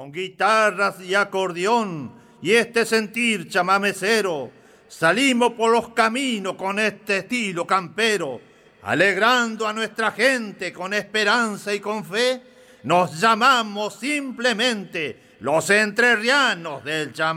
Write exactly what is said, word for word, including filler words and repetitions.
con guitarras y acordeón y este sentir chamamecero, salimos por los caminos con este estilo campero, alegrando a nuestra gente con esperanza y con fe. Nos llamamos simplemente los entrerrianos del chamamé.